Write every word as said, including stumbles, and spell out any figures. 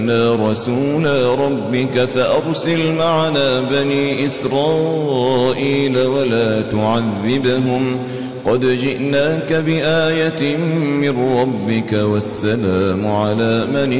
رسول ربك فأرسل معنا بني إسرائيل ولا تعذبهم قد جئناك بآية من ربك والسلام على من